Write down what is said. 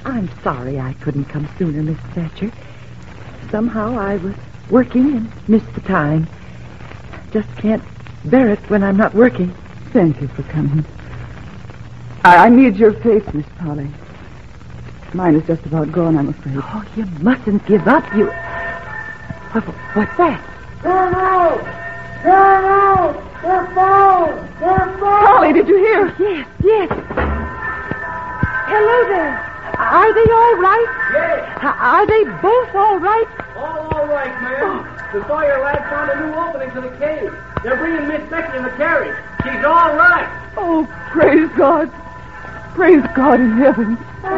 I'm sorry I couldn't come sooner, Miss Thatcher. Somehow I was working and missed the time. Just can't bear it when I'm not working. Thank you for coming. I need your faith, Miss Polly. Mine is just about gone, I'm afraid. Oh, you mustn't give up. What's that? They're out! They're out! They're falling! They're falling! Polly, did you hear? Yes. Hello there. Are they all right? Yes! Are they both all right? All right, ma'am. The Sawyer lad found a new opening to the cave. They're bringing Miss Becky in the carriage. She's all right. Oh, praise God. Praise God in heaven.